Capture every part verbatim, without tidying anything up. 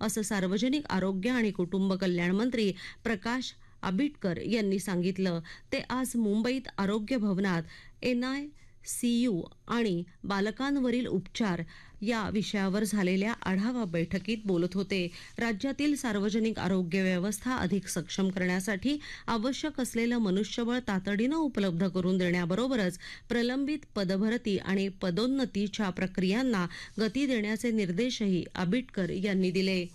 असं सार्वजनिक आरोग्य आणि कुटुंब कल्याण मंत्री प्रकाश आंबेडकर यांनी सांगितलं. ते आज मुंबईत आरोग्य भवनात एन आय सी यू आणि बालकांवरील उपचार या विषयावर झालेल्या आढावा बैठकीत बोलत होते. राज्यातील सार्वजनिक आरोग्य व्यवस्था अधिक सक्षम करण्यासाठी आवश्यक असलेलं मनुष्यबळ तातडीनं उपलब्ध करून देण्याबरोबरच प्रलंबित पदभरती आणि पदोन्नतीच्या प्रक्रियांना गती देण्याचे निर्देशही आंबेडकर यांनी दिले.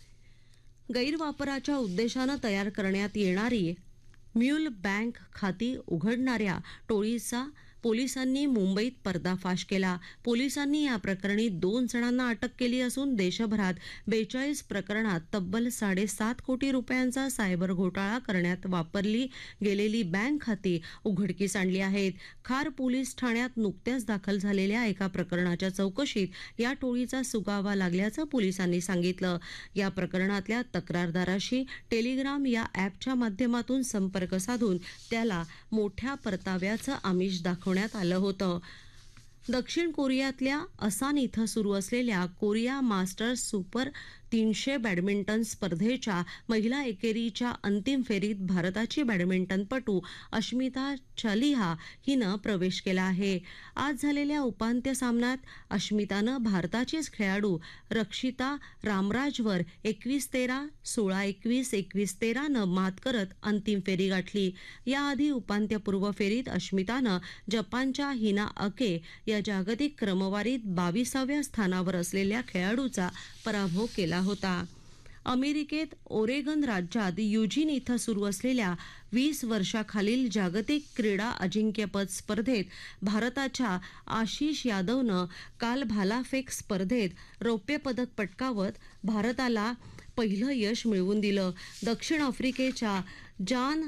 गैरवापराच्या उद्देशानं तयार करण्यात येणारी म्यूल बँक खाती उघडणाऱ्या टोळीचा पोलिसांनी मुंबईत पर्दाफाश केला. पोलिसांनी या प्रकरणी दोन जणांना अटक केली असून देशभरात बेचाळीस प्रकरणात तब्बल साडेसात कोटी रुपयांचा सायबर घोटाळा करण्यात वापरली गेलेली बँक खाती उघडकीस आणली आहेत. खार पोलीस ठाण्यात नुकत्याच दाखल झालेल्या एका प्रकरणाच्या चौकशीत या टोळीचा सुगावा लागल्याचं पोलिसांनी सांगितलं. या प्रकरणातल्या तक्रारदाराशी टेलिग्राम या ॲपच्या माध्यमातून संपर्क साधून त्याला मोठ्या परताव्याचं आमिष दाखवण्यात आलं होतं. दक्षिण कोरियातल्या असान इथं सुरू असलेल्या कोरिया मास्टर्स सुपर तीनशे बॅडमिंटन स्पर्धेच्या महिला एकेरीच्या अंतिम फेरीत भारताची बॅडमिंटनपटू अश्मिता चालिहा हिनं प्रवेश केला आहे. आज झालेल्या उपांत्य सामन्यात अश्मितानं भारताचीच खेळाडू रक्षिता रामराजवर एकवीस तेरा, सोळा एकवीस, एकवीस तेरानं मात करत अंतिम फेरी गाठली. याआधी उपांत्यपूर्व फेरीत अश्मितानं जपानच्या हिना अके या जागतिक क्रमवारीत बावीसाव्या स्थानावर असलेल्या खेळाडूचा पराभव केला होता. अमेरिकेत ओरेगन राज्यात युजिन इथं सुरू असलेल्या वीस वर्षाखालील जागतिक क्रीडा अजिंक्यपद स्पर्धेत भारताच्या आशिष यादवनं काल भालाफेक स्पर्धेत रौप्य पदक पटकावत भारताला पहिलं यश मिळवून दिलं. दक्षिण आफ्रिकेच्या जॉन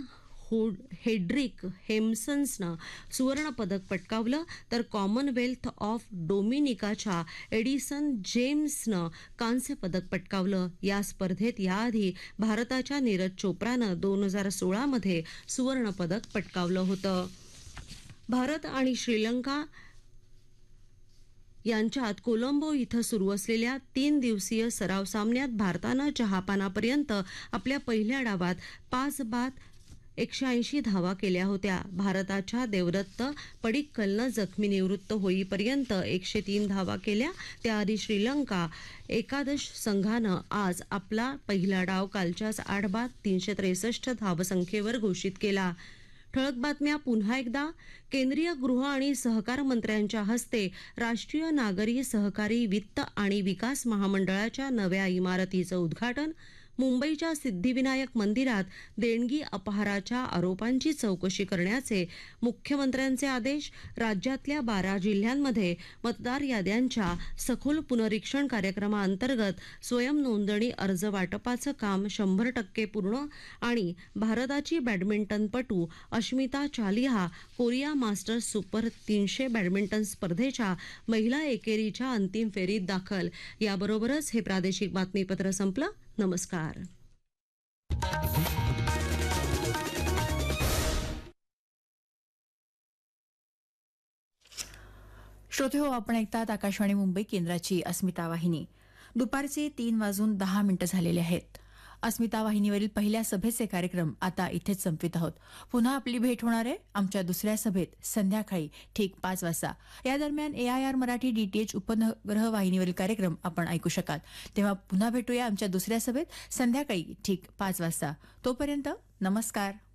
हेड्रिक हेम्सन्सनं सुवर्ण पदक पटकावलं तर कॉमनवेल्थ ऑफ डोमिनिकाच्या एडिसन जेम्सनं कांस्य पदक पटकावलं. या स्पर्धेत याआधी भारताच्या नीरज चोप्रानं दोन हजार सोळा मध्ये सुवर्ण पदक पटकावलं होतं. भारत आणि श्रीलंका यांच्यात कोलंबो इथं सुरू असलेल्या तीन दिवसीय सराव सामन्यात भारतानं चहापानापर्यंत आपल्या पहिल्या डावात पाच बाद एकशे ऐंशी धावा केल्या होत्या. भारताच्या देवदत्त पडिक्कलनं जखमी निवृत्त होईपर्यंत एकशे तीन धावा केल्या. त्याआधी श्रीलंका एकादश संघानं आज आपला पहिला डाव कालच्याच आठ बाद तीनशे त्रेसष्ट धावसंख्येवर घोषित केला. ठळक बातम्या पुन्हा एकदा. केंद्रीय गृह आणि सहकार मंत्र्यांच्या हस्ते राष्ट्रीय नागरी सहकारी वित्त आणि विकास महामंडळाच्या नव्या इमारतीचं उद्घाटन. मुंबईच्या सिद्धिविनायक मंदिरात देणगी अपहाराच्या आरोपांची चौकशी करण्याचे मुख्यमंत्र्यांचे आदेश. राज्यातल्या बारा जिल्ह्यांमध्ये मतदार याद्यांच्या सखोल पुनरीक्षण कार्यक्रमाअंतर्गत स्वयं नोंदणी अर्ज वाटपाचं काम शंभर टक्के पूर्ण. आणि भारताची बॅडमिंटनपटू Ashmita Chaliha Korea masters super तीनशे बॅडमिंटन स्पर्धेच्या महिला एकेरीच्या अंतिम फेरीत दाखल. याबरोबरच हे प्रादेशिक बातमीपत्र संपलं. नमस्कार. श्रोते हो, आपण ऐकतात आकाशवाणी मुंबई केंद्राची अस्मिता वाहिनी. दुपारचे तीन वाजून दहा मिनिटं झालेले आहेत. अस्मिता वाहिनीवरील पहिल्या सभेचे कार्यक्रम आता इथेच संपवित आहोत. पुन्हा आपली भेट होणार आहे आमच्या दुसऱ्या सभेत संध्याकाळी ठीक पाच वाजता. या दरम्यान ए आय आर मराठी डीटीएच उपग्रह वाहिनीवरील कार्यक्रम आपण ऐकू शकाल. तेव्हा पुन्हा भेटूया आमच्या दुसऱ्या सभेत संध्याकाळी ठीक पाच वाजता. तोपर्यंत नमस्कार.